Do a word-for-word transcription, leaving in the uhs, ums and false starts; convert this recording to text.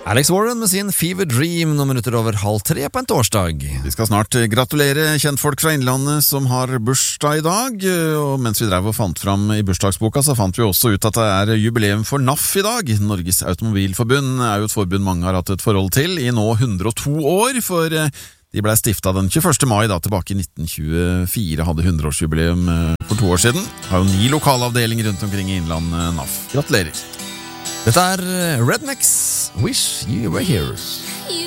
Alex Warren med sin Fever Dream, noen minutter over halv tre på en torsdag. Vi skal snart gratulere kjentfolk fra Innlandet som har bursdag i dag, og mens vi drev og fant fram i bursdagsboka, så fant vi også ut at det er jubileum for N A F i dag. Norges Automobilforbund er jo et forbund mange har hatt et forhold til i nå hundre og to år, for de ble stiftet den tjueførste mai da, tilbake i nitten tjuefire, hadde hundreårsjubileum for to år siden. Har jo ni lokalavdelinger rundt omkring i Innlandet N A F. Gratulerer! Dette er Rednecks, Wish You Were Here.